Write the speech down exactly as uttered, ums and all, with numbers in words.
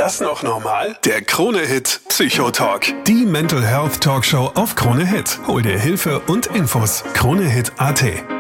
das noch normal? Der Krone-Hit Psychotalk. Die Mental Health Talkshow auf Krone Hit. Hol dir Hilfe und Infos. Krone Hit Punkt at.